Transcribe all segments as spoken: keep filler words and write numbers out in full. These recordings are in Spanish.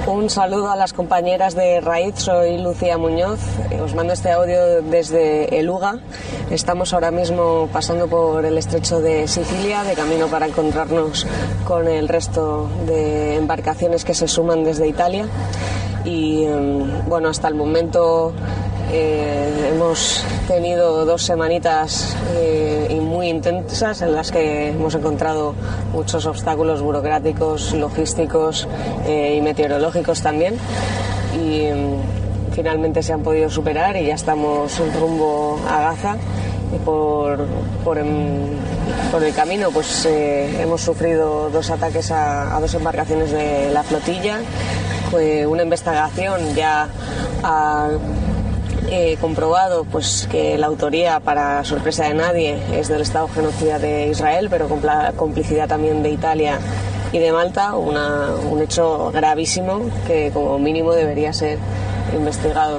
Un saludo a las compañeras de Raíz, soy Lucía Muñoz, os mando este audio desde Eluga. Estamos ahora mismo pasando por el estrecho de Sicilia, de camino para encontrarnos con el resto de embarcaciones que se suman desde Italia. Y bueno, hasta el momento eh, hemos tenido dos semanitas eh, y muy intensas en las que hemos encontrado muchos obstáculos burocráticos, logísticos eh, y meteorológicos también, y eh, finalmente se han podido superar y ya estamos rumbo a Gaza. Y por, por, en, por el camino pues eh, hemos sufrido dos ataques a, a dos embarcaciones de la flotilla. Fue una investigación ya ha eh, comprobado pues que la autoría, para sorpresa de nadie, es del Estado genocida de Israel, pero con la complicidad también de Italia y de Malta, una, un hecho gravísimo que como mínimo debería ser investigado.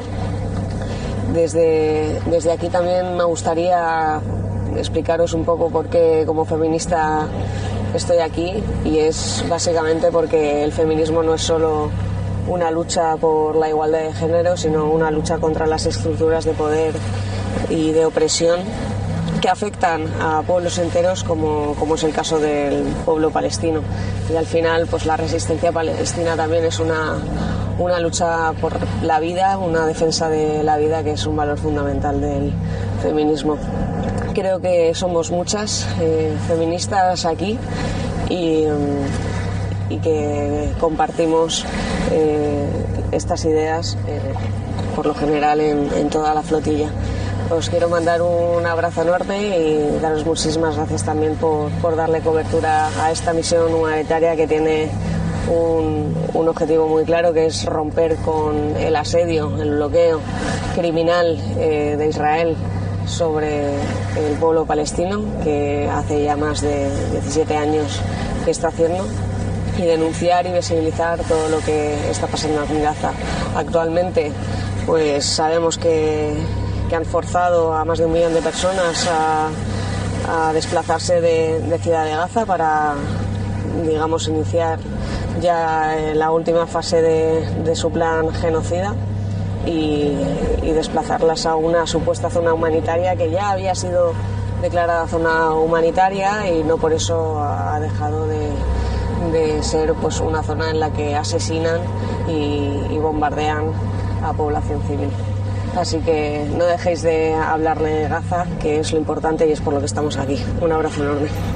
Desde, desde aquí también me gustaría explicaros un poco por qué como feminista estoy aquí, y es básicamente porque el feminismo no es solo una lucha por la igualdad de género, sino una lucha contra las estructuras de poder y de opresión que afectan a pueblos enteros, como, como es el caso del pueblo palestino. Y al final pues la resistencia palestina también es una, una lucha por la vida, una defensa de la vida, que es un valor fundamental del feminismo. Creo que somos muchas eh, feministas aquí y, y que compartimos eh, estas ideas eh, por lo general en, en toda la flotilla. Os quiero mandar un abrazo enorme y daros muchísimas gracias también por, por darle cobertura a esta misión humanitaria que tiene un, un objetivo muy claro, que es romper con el asedio, el bloqueo criminal eh, de Israel sobre el pueblo palestino, que hace ya más de diecisiete años que está haciendo, y denunciar y visibilizar todo lo que está pasando en Gaza. Actualmente pues sabemos que, que han forzado a más de un millón de personas a, a desplazarse de, de Ciudad de Gaza para, digamos, iniciar ya la última fase de, de su plan genocida y, y desplazarlas a una supuesta zona humanitaria que ya había sido declarada zona humanitaria y no por eso ha dejado de, de ser pues una zona en la que asesinan y, y bombardean a población civil. Así que no dejéis de hablarle de Gaza, que es lo importante y es por lo que estamos aquí. Un abrazo enorme.